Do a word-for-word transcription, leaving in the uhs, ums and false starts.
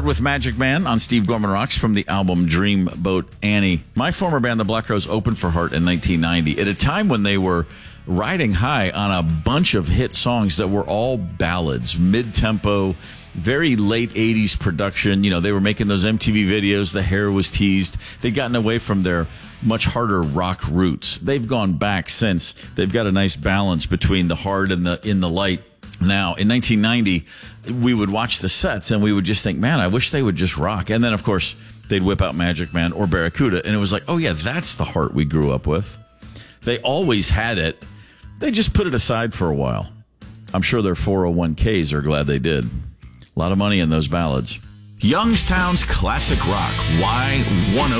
Heart with Magic Man on Steve Gorman Rocks from the album Dreamboat Annie. My former band, the Black Crowes, opened for Heart in nineteen ninety at a time when they were riding high on a bunch of hit songs that were all ballads, mid-tempo, very late eighties production. You know, they were making those M T V videos. The hair was teased. They'd gotten away from their much harder rock roots. They've gone back since. They've got a nice balance between the hard and the in the light. Now, in nineteen ninety, we would watch the sets and we would just think, man, I wish they would just rock. And then, of course, they'd whip out Magic Man or Barracuda. And it was like, oh, yeah, that's the Heart we grew up with. They always had it. They just put it aside for a while. I'm sure their four oh one k's are glad they did. A lot of money in those ballads. Youngstown's Classic Rock, Y one oh